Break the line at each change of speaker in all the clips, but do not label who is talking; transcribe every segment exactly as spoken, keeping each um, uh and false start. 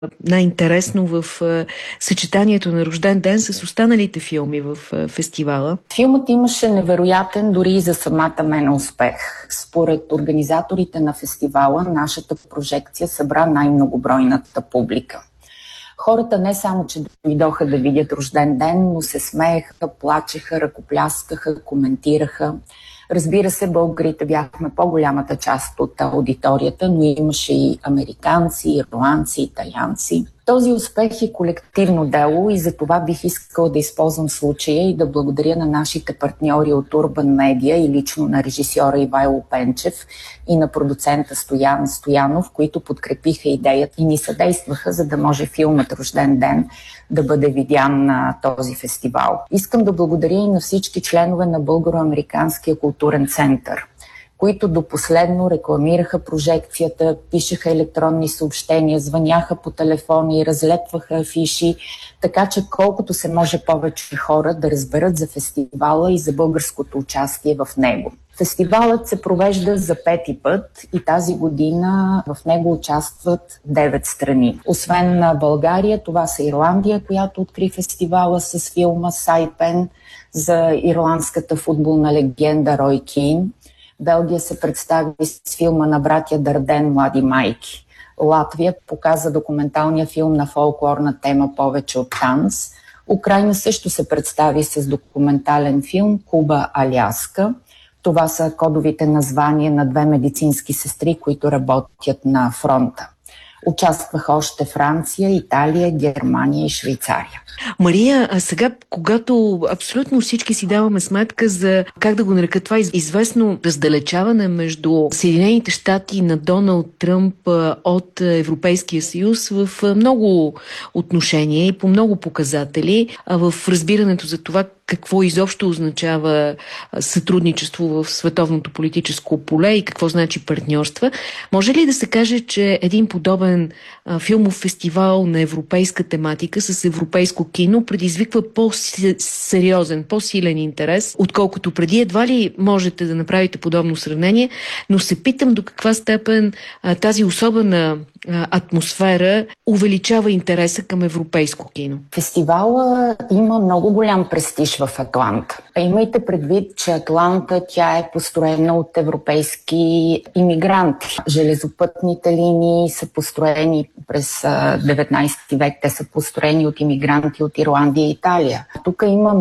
най-интересно в а, съчетанието на Рожден ден с останалите филми в а, фестивала?
Филмът имаше невероятен дори и за самата мен успех. Според организаторите на фестивала, нашата прожекция събра най-многобройната публика. Хората не само, че дойдоха да видят Рожден ден, но се смееха, плачеха, ръкопляскаха, коментираха. Разбира се, българите бяхме по-голямата част от аудиторията, но имаше и американци, ирландци, италианци. Този успех е колективно дело и за това бих искала да използвам случая и да благодаря на нашите партньори от Urban Media и лично на режисьора Ивайло Пенчев и на продуцента Стоян Стоянов, които подкрепиха идеята и ни съдействаха, за да може филмът Рожден ден да бъде видян на този фестивал. Искам да благодаря и на всички членове на Българо-американския културен център, които до последно рекламираха прожекцията, пишеха електронни съобщения, звъняха по телефони, разлепваха афиши, така че колкото се може повече хора да разберат за фестивала и за българското участие в него. Фестивалът се провежда за пети път и тази година в него участват девет страни. Освен на България, това са Ирландия, която откри фестивала с филма Сайпен за ирландската футболна легенда Рой Кин. Белгия се представи с филма на братя Дарден "Млади майки". Латвия показа документалния филм на фолклорна тема "Повече от танц". Украйна също се представи с документален филм "Куба, Аляска". Това са кодовите названия на две медицински сестри, които работят на фронта. Участваха още Франция, Италия, Германия и Швейцария.
Мария, а сега, когато абсолютно всички си даваме сметка за, как да го нарека, това известно раздалечаване между Съединените щати на Доналд Тръмп от Европейския съюз в много отношения и по много показатели, в разбирането за това какво изобщо означава сътрудничество в световното политическо поле и какво значи партньорства. Може ли да се каже, че един подобен а, филмов фестивал на европейска тематика с европейско кино предизвиква по-сериозен, по-силен интерес, отколкото преди? Едва ли можете да направите подобно сравнение, но се питам до каква степен а, тази особена а, атмосфера увеличава интереса към европейско кино.
Фестивала има много голям престиж в Атланта. Имайте предвид, че Атланта тя е построена от европейски имигранти. Железопътните линии са построени през деветнайсети век. Те са построени от имигранти от Ирландия и Италия. Тук има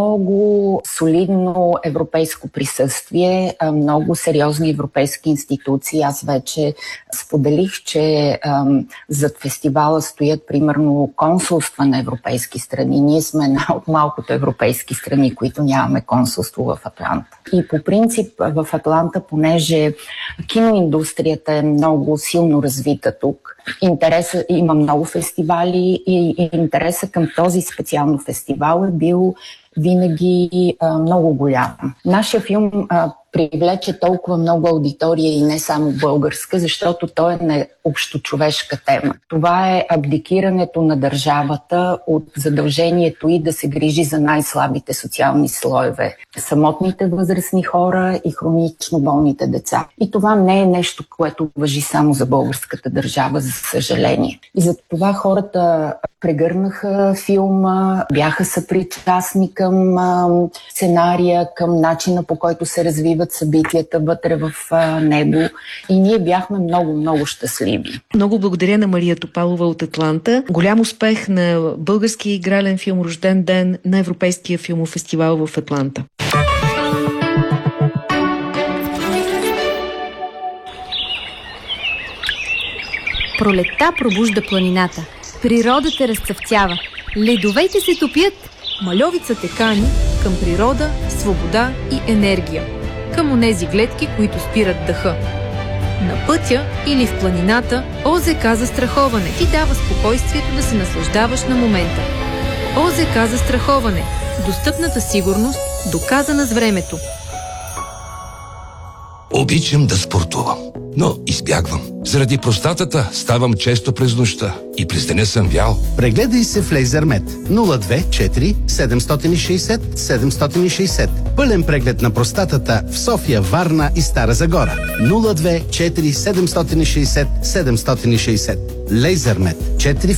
много солидно европейско присъствие, много сериозни европейски институции. Аз вече споделих, че ам, зад фестивала стоят примерно консулства на европейски страни. Ние сме една от малкото европейски страни, които нямаме консулство в Атланта. И по принцип в Атланта, понеже киноиндустрията е много силно развита тук, интереса, има много фестивали и, и интереса към този специално фестивал е бил винаги а, много голям. Нашия филм а, привлече толкова много аудитория и не само българска, защото той е на общочовешка тема. Това е абдикирането на държавата от задължението и да се грижи за най-слабите социални слоеве, самотните възрастни хора и хронично болните деца. И това не е нещо, което важи само за българската държава, за съжаление. И за това хората прегърнаха филма, бяха съпричастни към а, сценария, към начина, по който се развиват събитията вътре в а, него. И ние бяхме много, много щастливи.
Много благодаря на Мария Топалова от Атланта. Голям успех на българския игрален филм "Рожден ден" на Европейския филмов фестивал в Атланта.
Пролетта пробужда планината. Природата разцъфтява. Ледовете се топят. Мальовицата кани към природа, свобода и енергия. Към онези гледки, които спират дъха. На пътя или в планината ОЗК застраховане ти дава спокойствието да се наслаждаваш на момента. ОЗК застраховане. Достъпната сигурност, доказана с времето.
Обичам да спортувам. но избягвам. Заради простатата ставам често през нощта и през деня съм вял.
Прегледай се в Лейзермет нула две четири седем шест шест седем шест шест. Пълен преглед на простатата в София, Варна и Стара Загора. нула две четири седем шест шест седем шест шест. Лейзермет. четири